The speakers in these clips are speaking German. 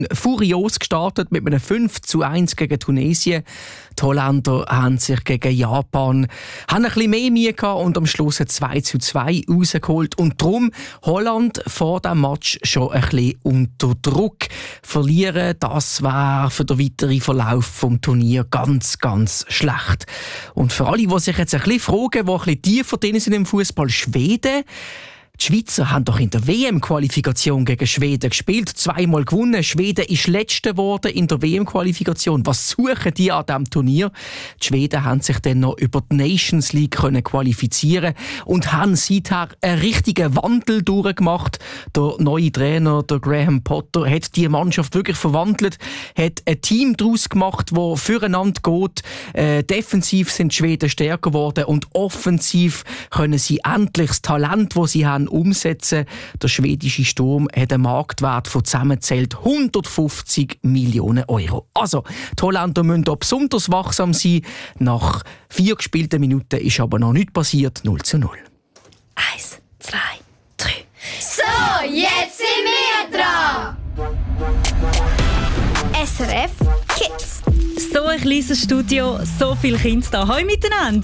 furios gestartet mit einem 5:1 gegen Tunesien. Die Holländer haben sich gegen Japan ein bisschen mehr Mühe gehabt und am Schluss ein 2:2 rausgeholt. Und darum Holland vor dem Match schon ein bisschen unter Druck. Verlieren, das war für den weiteren Verlauf vom Turnier ganz, ganz schlecht. Und für alle, die sich jetzt ein bisschen fragen, die ein bisschen tiefer drin sind im Fußball, Schweden. Die Schweizer haben doch in der WM-Qualifikation gegen Schweden gespielt, 2-mal gewonnen. Schweden ist Letzte geworden in der WM-Qualifikation. Was suchen die an diesem Turnier? Die Schweden haben sich dann noch über die Nations League qualifizieren und haben seither einen richtigen Wandel durchgemacht. Der neue Trainer, der Graham Potter, hat die Mannschaft wirklich verwandelt, hat ein Team daraus gemacht, das füreinander geht. Defensiv sind die Schweden stärker geworden und offensiv können sie endlich das Talent, das sie haben, umsetzen. Der schwedische Sturm hat einen Marktwert von zusammenzählt 150 Millionen Euro. Also, die Holländer müssen da besonders wachsam sein. Nach 4 gespielten Minuten ist aber noch nichts passiert. 0:0. 1, 2, 3. So, jetzt sind wir dran! SRF Kids. So ein kleines Studio, so viele Kinder da. Hallo miteinander!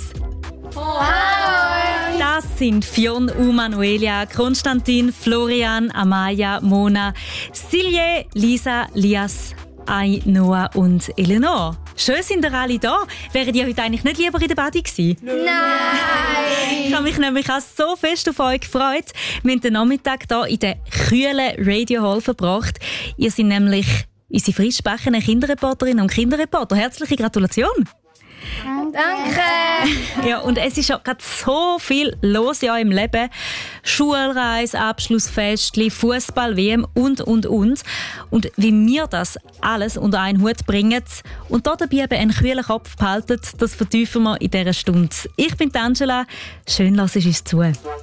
Hi! Das sind Fionn, Manuelia, Konstantin, Florian, Amaya, Mona, Silje, Lisa, Lias, Noah und Eleanor. Schön sind ihr alle da. Wären ihr heute eigentlich nicht lieber in der Badi gewesen? Nein! Ich habe mich nämlich auch so fest auf euch gefreut. Wir haben den Nachmittag hier in der kühlen Radio Hall verbracht. Ihr seid nämlich unsere frisch gebachenen Kinderreporterinnen und Kinderreporter. Herzliche Gratulation! Danke! Ja, und es ist ja gerade so viel los in eurem Leben. Schulreise, Abschlussfestchen, Fußball, WM und. Und wie wir das alles unter einen Hut bringen und dabei eben einen kühlen Kopf behalten, das vertiefen wir in dieser Stunde. Ich bin Angela. Schön, lass es uns zu.